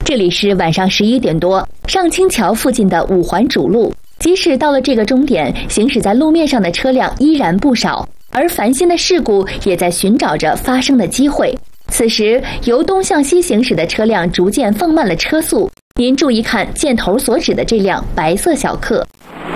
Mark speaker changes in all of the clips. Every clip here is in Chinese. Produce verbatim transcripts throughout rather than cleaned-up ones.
Speaker 1: 这里是晚上十一点多，上清桥附近的五环主路。即使到了这个终点，行驶在路面上的车辆依然不少，而烦心的事故也在寻找着发生的机会。此时，由东向西行驶的车辆逐渐放慢了车速。您注意看箭头所指的这辆白色小客。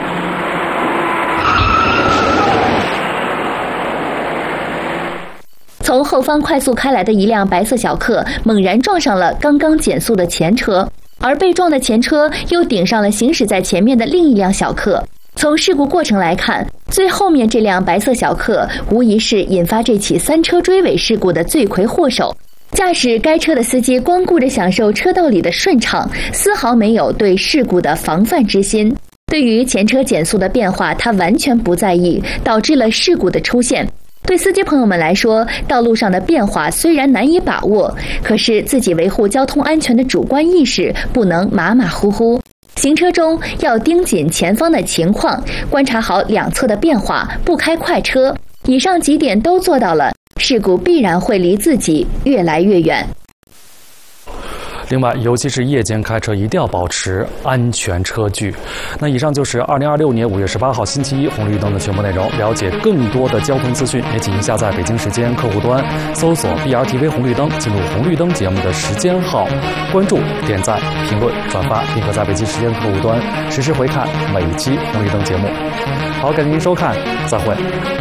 Speaker 1: 从后方快速开来的一辆白色小客猛然撞上了刚刚减速的前车，而被撞的前车又顶上了行驶在前面的另一辆小客。从事故过程来看，最后面这辆白色小客无疑是引发这起三车追尾事故的罪魁祸首。驾驶该车的司机光顾着享受车道里的顺畅，丝毫没有对事故的防范之心。对于前车减速的变化，他完全不在意，导致了事故的出现。对司机朋友们来说，道路上的变化虽然难以把握，可是自己维护交通安全的主观意识不能马马虎虎。行车中要盯紧前方的情况，观察好两侧的变化，不开快车。以上几点都做到了，事故必然会离自己越来越远。
Speaker 2: 另外，尤其是夜间开车，一定要保持安全车距。那以上就是二零二六年五月十八号星期一红绿灯的全部内容。了解更多的交通资讯，也请您下载北京时间客户端，搜索 B R T V 红绿灯，进入红绿灯节目的时间号，关注、点赞、评论、转发，并可在北京时间客户端实时回看每一期红绿灯节目。好，感谢您收看，再会。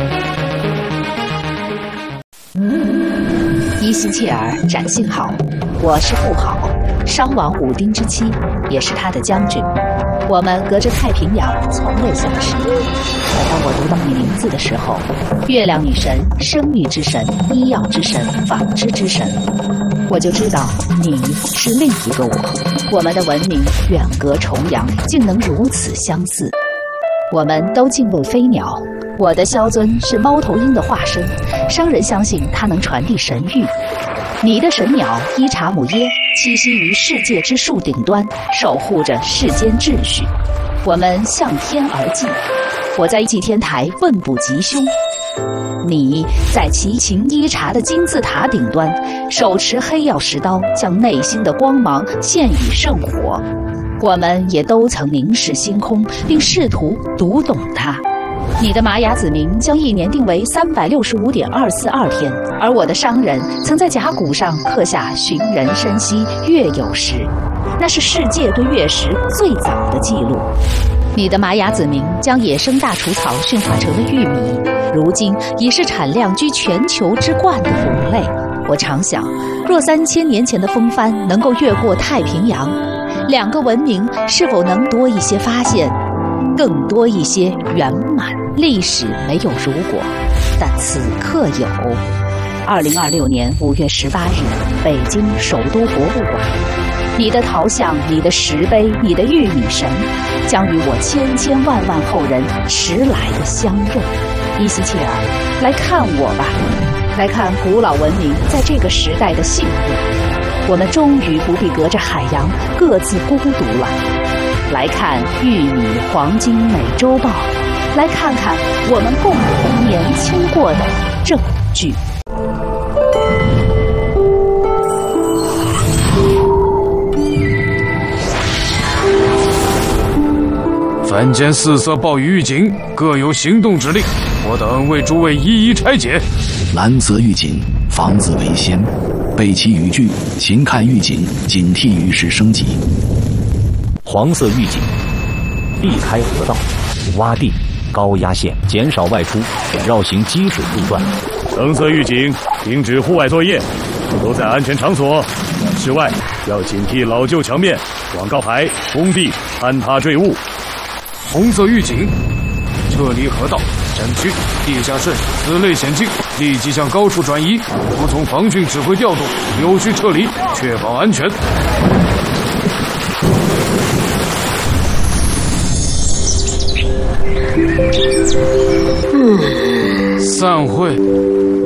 Speaker 3: 伊西切尔展信好，我是富豪，商王武丁之妻，也是他的将军。我们隔着太平洋从未相识，可当我读到你名字的时候，月亮女神、生育之神、医药之神、纺织之神，我就知道你是另一个我。我们的文明远隔重洋，竟能如此相似。我们都敬畏飞鸟，我的萧尊是猫头鹰的化身，商人相信它能传递神谕。你的神鸟伊查姆耶栖息于世界之树顶端，守护着世间秩序。我们向天而祭，我在祭天台问卜吉凶，你在齐秦伊察的金字塔顶端，手持黑曜石刀，将内心的光芒献与圣火。我们也都曾凝视星空，并试图读懂它。你的玛雅子民将一年定为三百六十五点二四二天，而我的商人曾在甲骨上刻下寻人深溪月有时，那是世界对月食最早的记录。你的玛雅子民将野生大除草驯化成了玉米，如今已是产量居全球之冠的谷类。我常想，若三千年前的风帆能够越过太平洋，两个文明是否能多一些发现，更多一些圆满？历史没有如果，但此刻有。二零二六年五月十八日，北京首都博物馆，你的陶像、你的石碑、你的玉米神，将与我千千万万后人迟来的相认。伊西切尔，来看我吧，来看古老文明在这个时代的幸福。我们终于不必隔着海洋各自孤独了。来看玉米黄金美洲豹，来看看我们共同年轻过的证据。
Speaker 4: 凡间四色暴雨预警，各有行动指令，我等为诸位一一拆解。
Speaker 5: 蓝色预警，防自为先，备其语句，勤看预警，警惕于时升级。
Speaker 6: 黄色预警，避开河道、洼地、高压线，减少外出，绕行积水路段。
Speaker 7: 橙色预警，停止户外作业，都在安全场所。室外要警惕老旧墙面、广告牌、工地坍塌坠物。
Speaker 4: 红色预警，撤离河道、山区、地下室此类险境，立即向高处转移，服从防汛指挥调动，有序撤离，确保安全。嗯，散会。